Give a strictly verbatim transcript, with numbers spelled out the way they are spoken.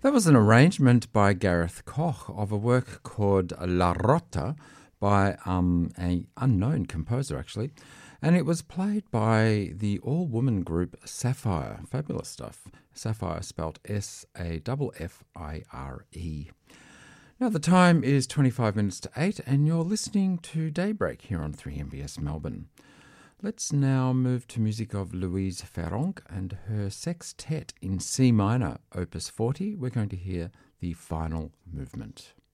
That was an arrangement by Gareth Koch of a work called La Rota by um, an unknown composer, actually. And it was played by the all-woman group Sapphire. Fabulous stuff. Sapphire spelt S A F F I R E. Now the time is twenty-five minutes to eight and you're listening to Daybreak here on three M B S Melbourne. Let's now move to music of Louise Farrenc and her sextet in C minor, opus forty. We're going to hear the final movement.